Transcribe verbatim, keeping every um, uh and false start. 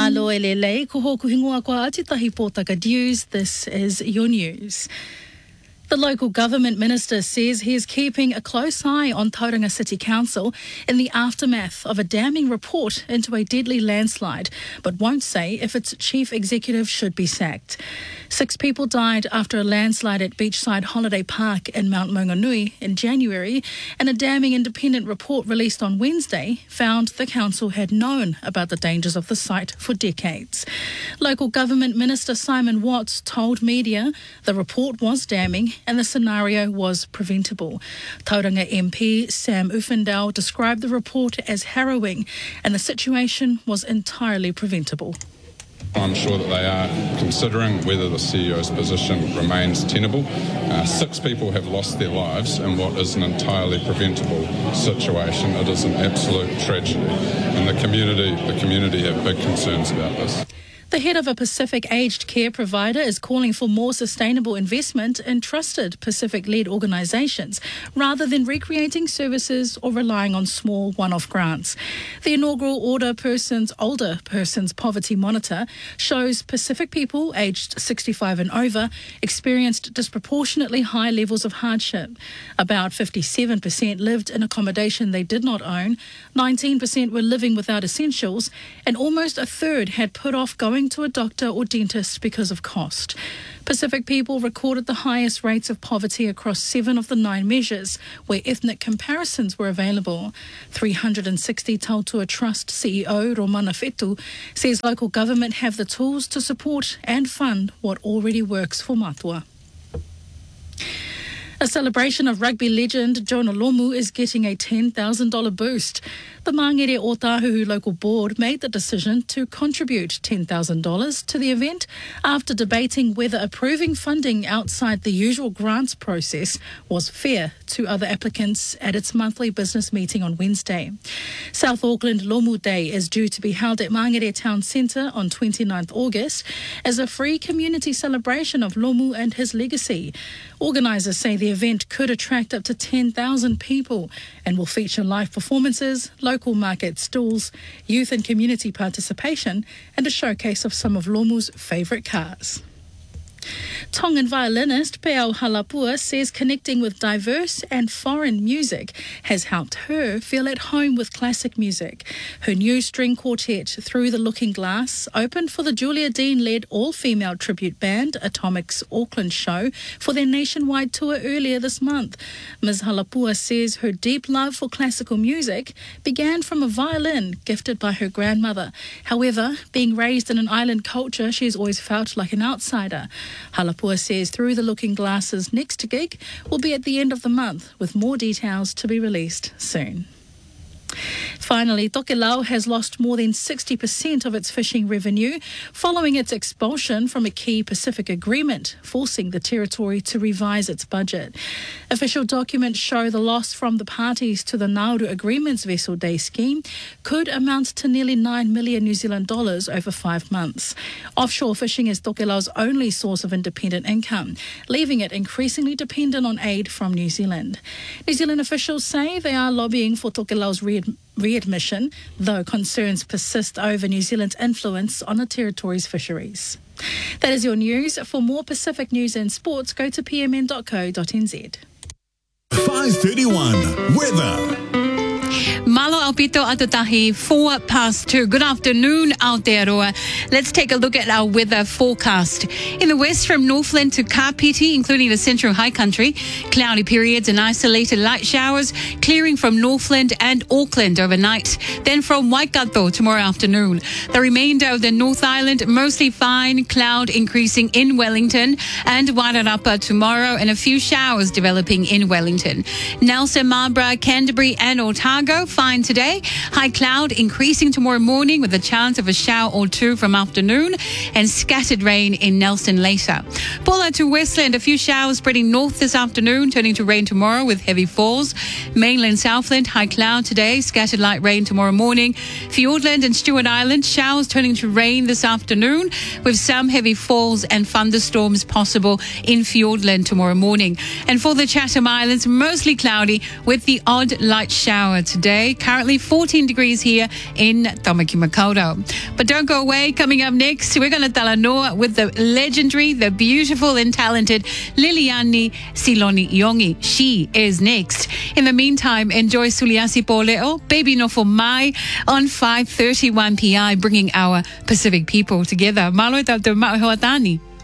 Malo e lelei, ko hoku hingoa kwa Atitahi Pōtaka News. This is your news. The local government minister says he is keeping a close eye on Tauranga City Council in the aftermath of a damning report into a deadly landslide, but won't say if its chief executive should be sacked. Six people died after a landslide at Beachside Holiday Park in Mount Maunganui in January, and a damning independent report released on Wednesday found the council had known about the dangers of the site for decades. Local government minister Simon Watts told media the report was damning and the scenario was preventable. Tauranga M P Sam Uffindell described the report as harrowing and the situation was entirely preventable. I'm sure that they are considering whether the C E O's position remains tenable. Uh, six people have lost their lives in what is an entirely preventable situation. It is an absolute tragedy, and the community, the community have big concerns about this. The head of a Pacific aged care provider is calling for more sustainable investment in trusted Pacific-led organisations rather than recreating services or relying on small one-off grants. The inaugural Older Persons, Older Persons Poverty Monitor shows Pacific people aged sixty-five and over experienced disproportionately high levels of hardship. About fifty-seven percent lived in accommodation they did not own, nineteen percent were living without essentials, and almost a third had put off going to a doctor or dentist because of cost. Pacific people recorded the highest rates of poverty across seven of the nine measures where ethnic comparisons were available. three hundred sixty Tautua Trust C E O Romana Fetu says local government have the tools to support and fund what already works for Matua. A celebration of rugby legend Jonah Lomu is getting a ten thousand dollars boost. The Mangere Otahuhu local board made the decision to contribute ten thousand dollars to the event after debating whether approving funding outside the usual grants process was fair to other applicants at its monthly business meeting on Wednesday. South Auckland Lomu Day is due to be held at Mangere Town Centre on twenty-ninth August as a free community celebration of Lomu and his legacy. Organisers say the event could attract up to ten thousand people and will feature live performances, local market stalls, youth and community participation, and a showcase of some of Lomu's favourite cars. Tongan violinist Peau Halapua says connecting with diverse and foreign music has helped her feel at home with classic music. Her new string quartet, Through the Looking Glass, opened for the Julia Dean-led all-female tribute band Atomic's Auckland show for their nationwide tour earlier this month. Miz Halapua says her deep love for classical music began from a violin gifted by her grandmother. However, being raised in an island culture, she has always felt like an outsider. Halapua says Through the Looking Glass's next gig will be at the end of the month, with more details to be released soon. Finally, Tokelau has lost more than sixty percent of its fishing revenue following its expulsion from a key Pacific agreement, forcing the territory to revise its budget. Official documents show the loss from the parties to the Nauru Agreement's Vessel Day scheme could amount to nearly nine million New Zealand dollars over five months. Offshore fishing is Tokelau's only source of independent income, leaving it increasingly dependent on aid from New Zealand. New Zealand officials say they are lobbying for Tokelau's re- readmission, though concerns persist over New Zealand's influence on the territory's fisheries. That is your news. For more Pacific news and sports, go to p m n dot co dot n z. five thirty-one Weather. Malo Alpito Atutahi, four past two. Good afternoon, Aotearoa. Let's take a look at our weather forecast. In the west from Northland to Kapiti, including the central high country, cloudy periods and isolated light showers, clearing from Northland and Auckland overnight. Then from Waikato tomorrow afternoon. The remainder of the North Island, mostly fine, cloud increasing in Wellington and Wairarapa tomorrow, and a few showers developing in Wellington. Nelson, Marlborough, Canterbury and Otago, fine today. High cloud increasing tomorrow morning with a chance of a shower or two from afternoon, and scattered rain in Nelson later. Pulla to Westland, a few showers spreading north this afternoon, turning to rain tomorrow with heavy falls. Mainland Southland, high cloud today, scattered light rain tomorrow morning. Fiordland and Stewart Island, showers turning to rain this afternoon with some heavy falls and thunderstorms possible in Fiordland tomorrow morning. And for the Chatham Islands, mostly cloudy with the odd light shower today. Currently fourteen degrees here in Tamaki Makaurau. But don't go away. Coming up next, we're going to talanoa with the legendary, the beautiful and talented Liliani Siloni Iongi. She is next. In the meantime, enjoy Suliasi Poleo, Baby No For Mai on five thirty-one P I, bringing our Pacific people together. Malo tautou mauhoatani.